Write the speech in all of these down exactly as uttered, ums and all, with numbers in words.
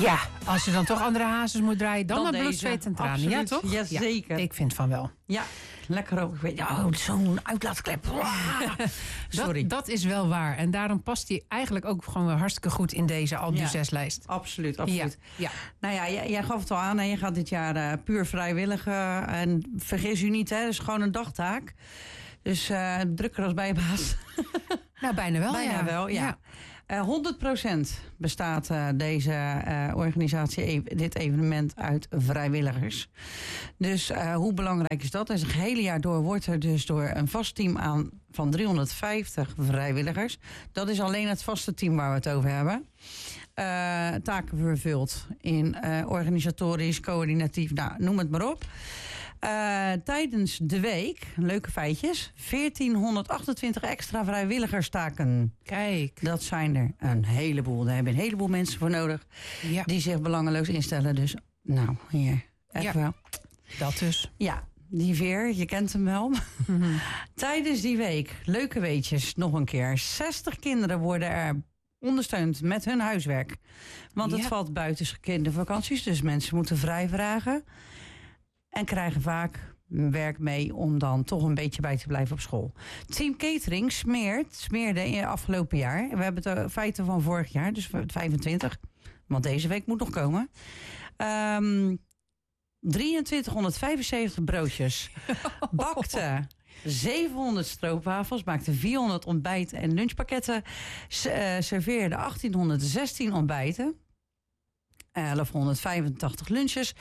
Ja, als je dan toch andere hazes moet draaien, dan, Dan naar bloed, deze. zweet en tranen. Absoluut. Ja, toch? Ja, zeker. Ik vind van wel. Ja, lekker ook. Oh, zo'n uitlaatklep. Sorry. Dat, dat is wel waar. En daarom past hij eigenlijk ook gewoon wel hartstikke goed in deze album Ja. zes lijst. Absoluut, absoluut. Ja, ja. Nou ja, jij, jij gaf het al aan. Hè? Je gaat dit jaar uh, puur vrijwillig. Uh, en vergis u niet, hè, het is gewoon een dagtaak. Dus uh, drukker als bijbaas. Nou, bijna wel, Bijna ja. wel, ja. Uh, honderd procent bestaat uh, deze uh, organisatie, dit evenement, uit vrijwilligers. Dus uh, hoe belangrijk is dat? Dus het hele jaar door wordt er dus door een vast team aan van driehonderdvijftig vrijwilligers. Dat is alleen het vaste team waar we het over hebben. Uh, taken vervuld in uh, organisatorisch, coördinatief, nou, noem het maar op. Uh, tijdens de week, leuke feitjes, veertienhonderdachtentwintig extra vrijwilligerstaken. Kijk. Dat zijn er een heleboel. Daar hebben een heleboel mensen voor nodig. Ja. Die zich belangeloos instellen. Dus, nou, hier, echt Ja. wel. Dat dus. Ja, die veer, je kent hem wel. Mm-hmm. Tijdens die week, leuke weetjes, nog een keer. zestig kinderen worden er ondersteund met hun huiswerk. Want het Ja. valt buiten kindervakanties, dus mensen moeten vrij vragen. En krijgen vaak werk mee om dan toch een beetje bij te blijven op school. Team Catering smeert, smeerde in het afgelopen jaar. We hebben het feiten van vorig jaar, dus vijfentwintig. Want deze week moet nog komen. Um, drieëntwintighonderdvijfenzeventig broodjes. Bakte zevenhonderd stroopwafels. Maakte vierhonderd ontbijt- en lunchpakketten. S- uh, serveerde achttienhonderdzestien ontbijten. elfhonderdvijfentachtig lunches,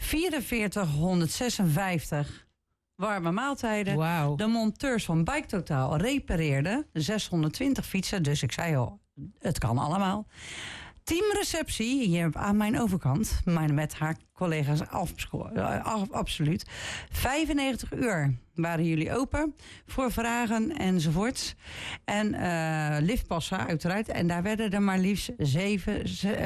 vierenveertighonderdzesenvijftig warme maaltijden. Wauw. De monteurs van Bike Totaal repareerden zeshonderdtwintig fietsen. Dus ik zei al, het kan allemaal. Teamreceptie, hier aan mijn overkant, mijn met haar collega's af, af, absoluut. vijfennegentig uur waren jullie open voor vragen enzovoorts. En uh, liftpassen uiteraard. En daar werden er maar liefst zeven, uh,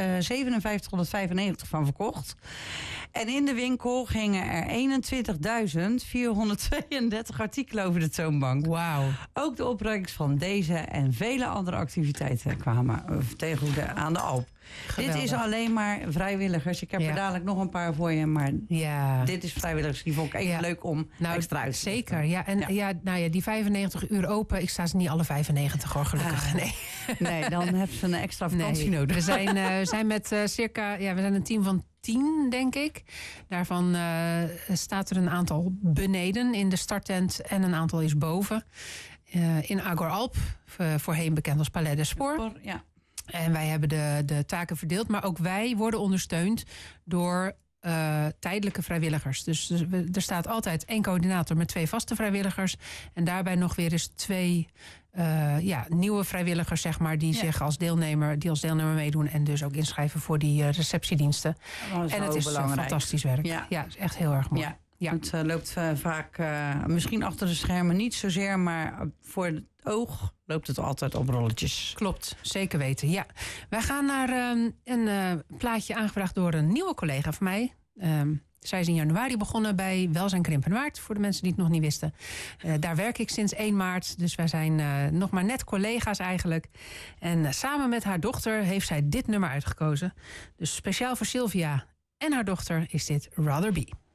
zevenenvijftighonderdvijfennegentig van verkocht. En in de winkel gingen er eenentwintigduizend vierhonderdtweeëndertig artikelen over de toonbank. Wauw. Ook de opbrengst van deze en vele andere activiteiten kwamen tegen goede aan de Alp. Geweldig. Dit is alleen maar vrijwilligers. Ik heb Ja. er dadelijk nog een paar voor je, maar Ja. dit is vrijwilligers. Die vond ik even Ja. leuk om Nou, extra uit te zeker. Ja, en Ja. ja. nou ja, die vijfennegentig uur open. Ik sta ze niet alle vijfennegentig hoor, gelukkig. Ah. Nee. Nee, dan hebben ze een extra vakantie Nee. nodig. We zijn, uh, zijn met uh, circa, ja, we zijn een team van tien, denk ik. Daarvan uh, staat er een aantal beneden in de starttent en een aantal is boven. Uh, in Agor Alp, uh, voorheen bekend als Palais des Sports. Ja. En wij hebben de, de taken verdeeld. Maar ook wij worden ondersteund door uh, tijdelijke vrijwilligers. Dus, dus we, er staat altijd één coördinator met twee vaste vrijwilligers. En daarbij nog weer eens twee uh, ja, nieuwe vrijwilligers, zeg maar, die Ja. zich als deelnemer, die als deelnemer meedoen en dus ook inschrijven voor die uh, receptiediensten. Dat is En het is uh, belangrijk. fantastisch werk. Ja. Ja, is echt heel erg mooi. Ja. Ja. Het uh, loopt uh, vaak, uh, misschien achter de schermen niet zozeer, maar voor het oog loopt het altijd op rolletjes. Klopt, zeker weten. Ja. Wij gaan naar um, een uh, plaatje aangevraagd door een nieuwe collega van mij. Um, zij is in januari begonnen bij Welzijn Krimpenwaard, voor de mensen die het nog niet wisten. Uh, daar werk ik sinds één maart, dus wij zijn uh, nog maar net collega's eigenlijk. En uh, samen met haar dochter heeft zij dit nummer uitgekozen. Dus speciaal voor Sylvia en haar dochter is dit Rather Be.